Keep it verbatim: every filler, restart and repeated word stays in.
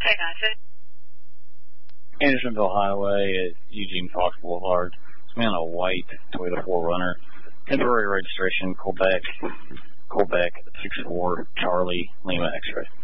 Hang on, sir. Andersonville Highway at Eugene Fox Boulevard. It's me on a white Toyota four runner. Temporary registration, Quebec, Quebec, six four Charlie Lima X-ray.